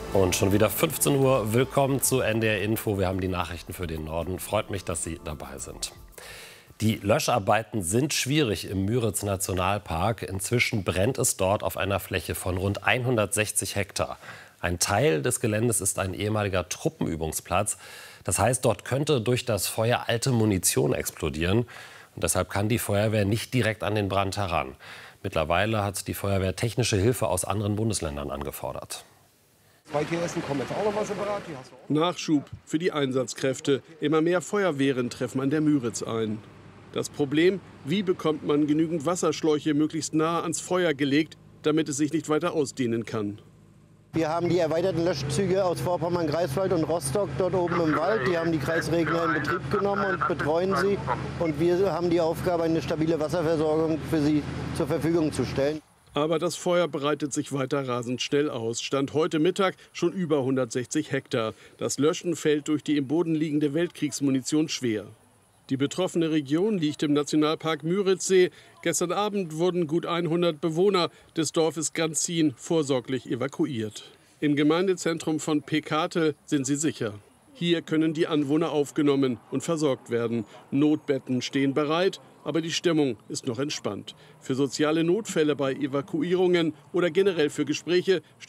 Und schon wieder 15 Uhr. Willkommen zu NDR Info. Wir haben die Nachrichten für den Norden. Freut mich, dass Sie dabei sind. Die Löscharbeiten sind schwierig im Müritz-Nationalpark. Inzwischen brennt es dort auf einer Fläche von rund 160 Hektar. Ein Teil des Geländes ist ein ehemaliger Truppenübungsplatz. Das heißt, dort könnte durch das Feuer alte Munition explodieren. Und deshalb kann die Feuerwehr nicht direkt an den Brand heran. Mittlerweile hat die Feuerwehr technische Hilfe aus anderen Bundesländern angefordert. Nachschub für die Einsatzkräfte. Immer mehr Feuerwehren treffen an der Müritz ein. Das Problem, wie bekommt man genügend Wasserschläuche möglichst nah ans Feuer gelegt, damit es sich nicht weiter ausdehnen kann. Wir haben die erweiterten Löschzüge aus Vorpommern, Greifswald und Rostock dort oben im Wald. Die haben die Kreisregner in Betrieb genommen und betreuen sie. Und wir haben die Aufgabe, eine stabile Wasserversorgung für sie zur Verfügung zu stellen. Aber das Feuer breitet sich weiter rasend schnell aus. Stand heute Mittag schon über 160 Hektar. Das Löschen fällt durch die im Boden liegende Weltkriegsmunition schwer. Die betroffene Region liegt im Nationalpark Müritzsee. Gestern Abend wurden gut 100 Bewohner des Dorfes Ganzin vorsorglich evakuiert. Im Gemeindezentrum von Pekatel sind sie sicher. Hier können die Anwohner aufgenommen und versorgt werden. Notbetten stehen bereit, aber die Stimmung ist noch entspannt. Für soziale Notfälle bei Evakuierungen oder generell für Gespräche